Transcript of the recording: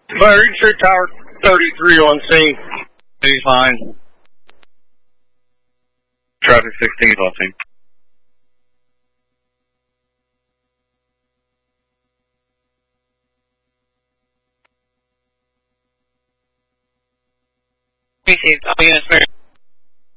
Fire Street Tower 33 on scene. He's fine. Traffic 16 on scene. Received. All units